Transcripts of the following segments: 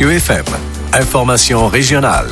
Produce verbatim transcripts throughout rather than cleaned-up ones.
Mathieu F M. Information régionale.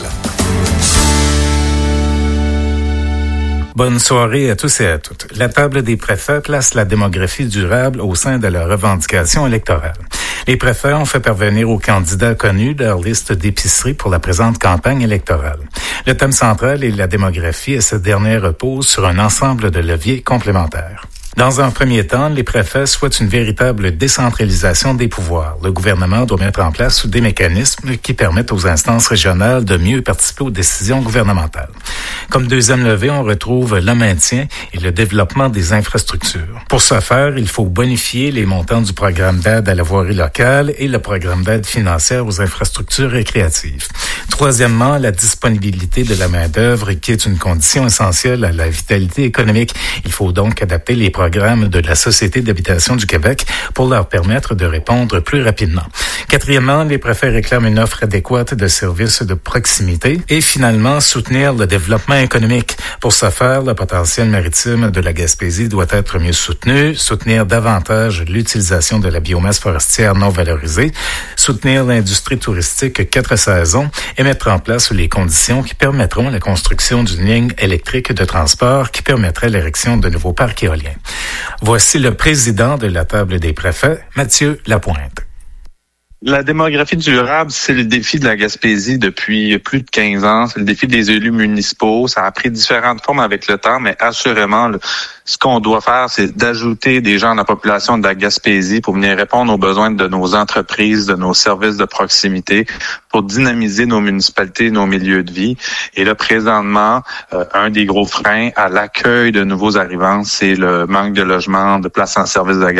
Bonne soirée à tous et à toutes. La table des préfets place la démographie durable au sein de leurs revendications électorales. Les préfets ont fait parvenir aux candidats connus leur liste d'épiceries pour la présente campagne électorale. Le thème central est la démographie et cette dernière repose sur un ensemble de leviers complémentaires. Dans un premier temps, les préfets souhaitent une véritable décentralisation des pouvoirs. Le gouvernement doit mettre en place des mécanismes qui permettent aux instances régionales de mieux participer aux décisions gouvernementales. Comme deuxième levée, on retrouve le maintien et le développement des infrastructures. Pour ce faire, il faut bonifier les montants du programme d'aide à la voirie locale et le programme d'aide financière aux infrastructures récréatives. Troisièmement, la disponibilité de la main-d'œuvre qui est une condition essentielle à la vitalité économique. Il faut donc adapter les programmes de la Société d'habitation du Québec pour leur permettre de répondre plus rapidement. Quatrièmement, les préfets réclament une offre adéquate de services de proximité et finalement soutenir le développement économique. Pour ce faire, le potentiel maritime de la Gaspésie doit être mieux soutenu, soutenir davantage l'utilisation de la biomasse forestière non valorisée, soutenir l'industrie touristique quatre saisons et mettre en place les conditions qui permettront la construction d'une ligne électrique de transport qui permettrait l'érection de nouveaux parcs éoliens. Voici le président de la table des préfets, Mathieu Lapointe. La démographie durable, c'est le défi de la Gaspésie depuis plus de quinze ans. C'est le défi des élus municipaux. Ça a pris différentes formes avec le temps, mais assurément, le, ce qu'on doit faire, c'est d'ajouter des gens à la population de la Gaspésie pour venir répondre aux besoins de nos entreprises, de nos services de proximité, pour dynamiser nos municipalités, nos milieux de vie. Et là, présentement, euh, un des gros freins à l'accueil de nouveaux arrivants, c'est le manque de logements, de places en service de la